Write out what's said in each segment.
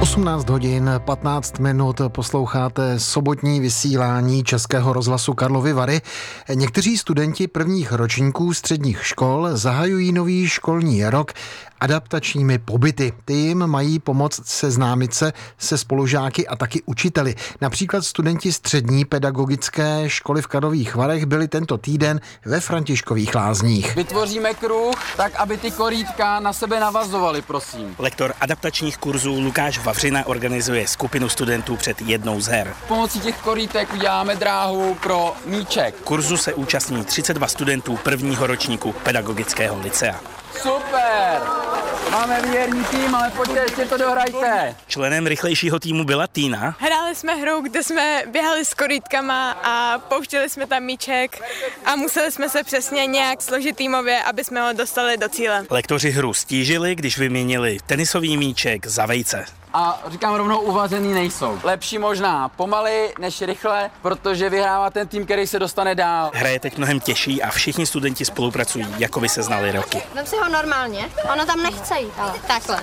18 hodin 15 minut posloucháte sobotní vysílání Českého rozhlasu Karlovy Vary. Někteří studenti prvních ročníků středních škol zahajují nový školní rok adaptačními pobyty. Ty jim mají pomoct seznámit se se spolužáky a taky učiteli. Například studenti střední pedagogické školy v Karlových Varech byli tento týden ve Františkových Lázních. Vytvoříme kruh, tak aby ty korítka na sebe navazovaly, prosím. Lektor adaptačních kurzů Lukáš Vavřina organizuje skupinu studentů před jednou z her. Pomocí těch korítek uděláme dráhu pro míček. Kurzu se účastní 32 studentů prvního ročníku pedagogického lycea. Super! Máme věrný tým, ale pojďte, ještě to dohrajte. Členem rychlejšího týmu byla Týna. Hráli jsme hru, kde jsme běhali s korítkama a pouštěli jsme tam míček a museli jsme se přesně nějak složit týmově, aby jsme ho dostali do cíle. Lektoři hru stížili, když vyměnili tenisový míček za vejce. A říkám rovnou, uvařený nejsou. Lepší možná pomaly než rychle, protože vyhrává ten tým, který se dostane dál. Hra je teď mnohem těžší a všichni studenti spolupracují, jako by se znali roky. Vem si ho normálně, ono tam nechce jít, ale takhle.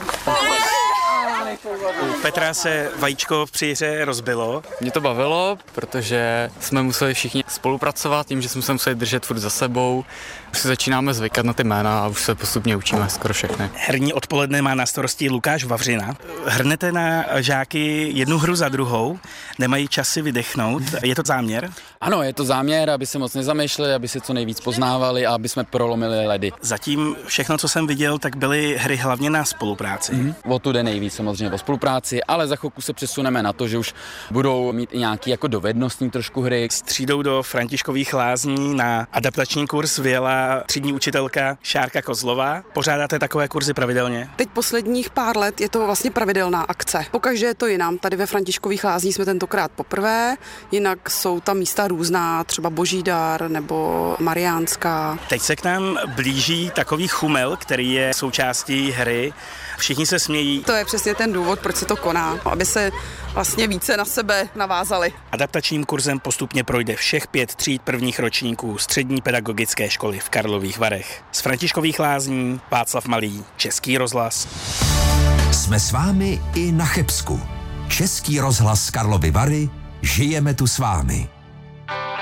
U Petra se vajíčko při hře rozbilo. Mě to bavilo, protože jsme museli všichni spolupracovat, tím, že jsme se museli držet furt za sebou. Už si začínáme zvykat na ty jména a už se postupně učíme skoro všechny. Herní odpoledne má na starosti Lukáš Vavřina. Hrnete na žáky jednu hru za druhou, nemají čas si vydechnout. Je to záměr? Ano, je to záměr, aby se moc nezamýšleli, aby se co nejvíc poznávali a aby jsme prolomili ledy. Zatím všechno, co jsem viděl, tak byly hry hlavně na spolupráci. O tu jde nejvíc samozřejmě o spolupráci, ale za chvilku se přesuneme na to, že už budou mít i nějaký jako dovednostní trošku hry. S třídou do Františkových Lázní na adaptační kurz vyjela třídní učitelka Šárka Kozlová. Pořádáte takové kurzy pravidelně? Teď posledních pár let je to vlastně pravidelná akce. Pokaždé je to jinam. Tady ve Františkových Lázních jsme tentokrát poprvé, jinak jsou tam místa různá, třeba Božídar nebo Mariánská. Teď se k nám blíží takový chumel, který je součástí hry. Všichni se smějí. To je přesně ten důvod, proč se to koná, aby se vlastně více na sebe navázali. Adaptačním kurzem postupně projde všech 5 tříd prvních ročníků střední pedagogické školy v Karlových Varech. Z Františkových Lázní Václav Malý, Český rozhlas. Jsme s vámi i na Chebsku. Český rozhlas Karlovy Vary, žijeme tu s vámi.